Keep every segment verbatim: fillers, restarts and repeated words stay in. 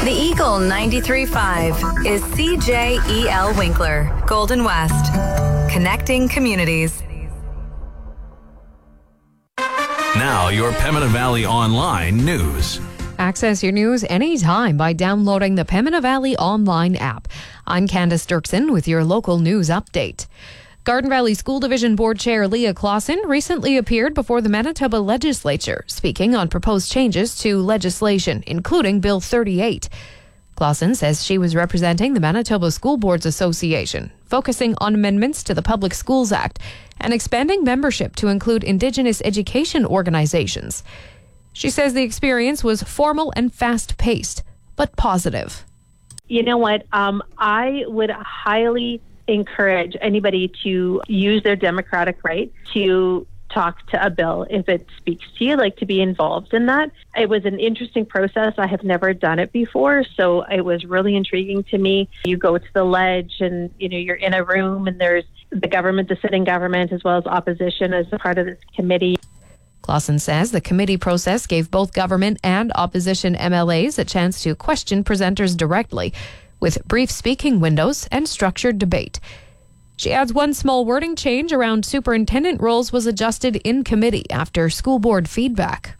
The Eagle ninety-three point five is C J E L Winkler, Golden West, connecting communities. Now, your Pembina Valley Online news. Access your news anytime by downloading the Pembina Valley Online app. I'm Candace Dirksen with your local news update. Garden Valley School Division Board Chair Leah Clausen recently appeared before the Manitoba Legislature, speaking on proposed changes to legislation, including Bill thirty-eight. Clausen says she was representing the Manitoba School Boards Association, focusing on amendments to the Public Schools Act and expanding membership to include Indigenous education organizations. She says the experience was formal and fast-paced, but positive. You know what? Um, I would highly encourage anybody to use their democratic right to talk to a bill if it speaks to you, like to be involved in that. It was an interesting process. I have never done it before, so it was really intriguing to me. You go to the ledge and, you know, you're in a room and there's the government, the sitting government, as well as opposition as a part of this committee. Clausen says the committee process gave both government and opposition M L As a chance to question presenters directly, with brief speaking windows and structured debate. She adds one small wording change around superintendent roles was adjusted in committee after school board feedback.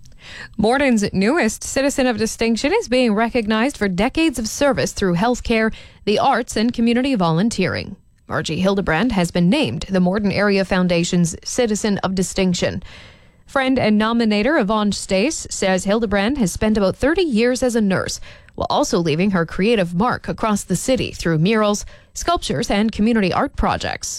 Morton's newest citizen of distinction is being recognized for decades of service through healthcare, the arts, and community volunteering. Margie Hildebrand has been named the Morton Area Foundation's Citizen of Distinction. Friend and nominator Yvonne Stace says Hildebrand has spent about thirty years as a nurse, while also leaving her creative mark across the city through murals, sculptures, and community art projects.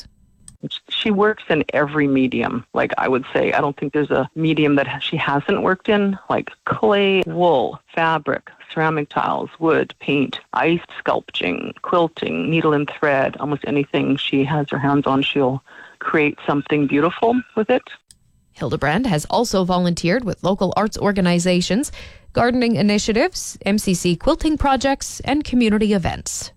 She works in every medium. Like, I would say, I don't think there's a medium that she hasn't worked in, like clay, wool, fabric, ceramic tiles, wood, paint, ice sculpting, quilting, needle and thread. Almost anything she has her hands on, she'll create something beautiful with it. Hildebrand has also volunteered with local arts organizations, gardening initiatives, M C C quilting projects, and community events.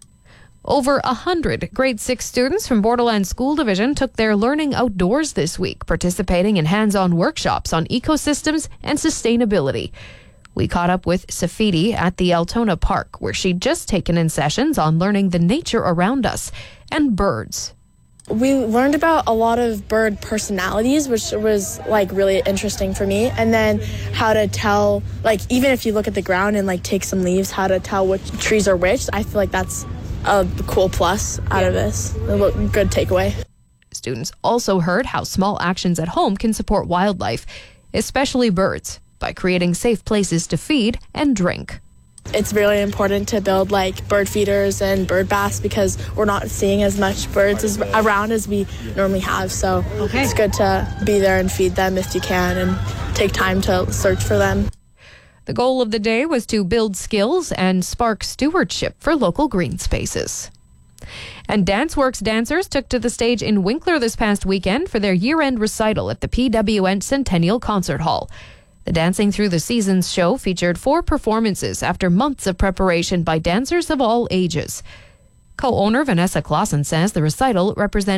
Over a hundred grade six students from Borderland School Division took their learning outdoors this week, participating in hands-on workshops on ecosystems and sustainability. We caught up with Safidi at the Altona Park, where she'd just taken in sessions on learning the nature around us and birds. We learned about a lot of bird personalities, which was like really interesting for me. And then how to tell, like, even if you look at the ground and like take some leaves, how to tell which trees are which. I feel like that's a cool plus out yeah. of this. A good takeaway. Students also heard how small actions at home can support wildlife, especially birds, by creating safe places to feed and drink. It's really important to build like bird feeders and bird baths because we're not seeing as much birds as, around as we normally have. So okay. It's good to be there and feed them if you can and take time to search for them. The goal of the day was to build skills and spark stewardship for local green spaces. And DanceWorks dancers took to the stage in Winkler this past weekend for their year-end recital at the P W N Centennial Concert Hall. The Dancing Through the Seasons show featured four performances after months of preparation by dancers of all ages. Co-owner Vanessa Clausen says the recital represents